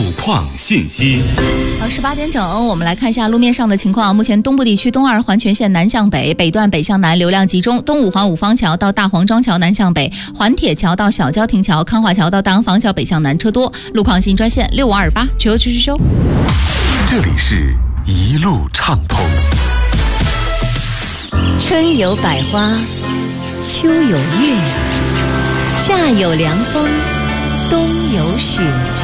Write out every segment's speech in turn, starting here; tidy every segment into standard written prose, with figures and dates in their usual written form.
况信息。 好，18点整，我们来看一下路面上的情况。目前东部地区东二环全线南向北，北段北向南流量集中，东五环五方桥到大黄庄桥南向北，环铁桥到小交亭桥，康华桥到大洋坊桥北向南车多。路况信息专线6528，求修。 这里是一路畅通。 春有百花，秋有月，夏有凉风，冬有雪。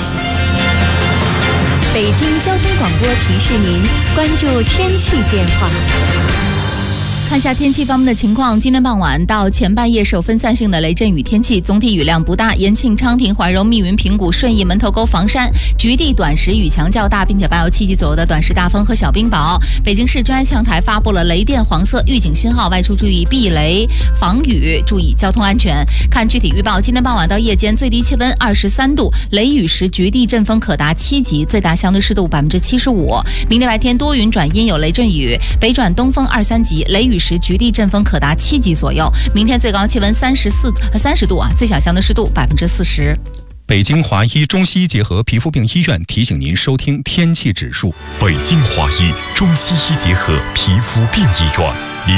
北京交通广播提示您关注天气变化。 看一下天气方面的情况，今天傍晚到前半夜是有分散性的雷阵雨天气，总体雨量不大。延庆、昌平、怀柔、密云、平谷、顺义、门头沟、房山、局地短时雨强较大，并且伴有7级左右的短时大风和小冰雹。北京市专业气象台发布了雷电黄色预警信号，外出注意避雷防雨，注意交通安全。看具体预报，今天傍晚到夜间最低气温23度，雷雨时局地阵风可达7级，最大相对湿度75%。明天白天多云转阴有雷阵雨，北转东风2、3级，雷雨时局地阵风可达7级左右。明天最高气温30度最小相对湿度40%。 北京华医中西医结合皮肤病医院提醒您收听天气指数。 北京华医中西医结合皮肤病医院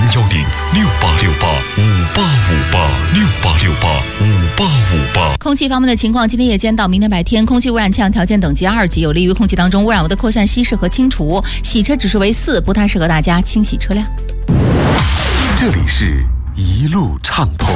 ，0106868585858，668685858。 空气方面的情况，今天夜间到明天白天，空气污染气象条件等级2级，有利于空气当中污染物的扩散稀释和清除，洗车指数为4，不太适合大家清洗车辆。 这里是一路畅通。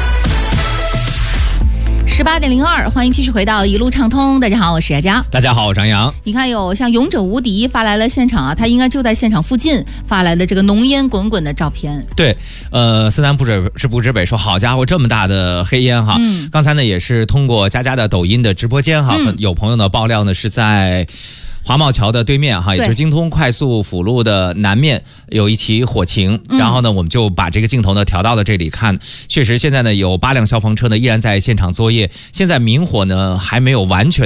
18:02，欢迎继续回到一路畅通。大家好，我是佳佳。 大家好，我是张扬。 你看，有像勇者无敌发来了现场他应该就在现场附近发来的这个浓烟滚滚的照片。 对，思南不知北说，好家伙，这么大的黑烟哈。刚才呢也是通过佳佳的抖音的直播间哈，有朋友呢爆料呢是在华贸桥的对面哈，也就是京通快速辅路的南面有一起火情，然后呢我们就把这个镜头呢调到了这里看，确实现在呢有8辆消防车呢依然在现场作业，现在明火呢还没有完全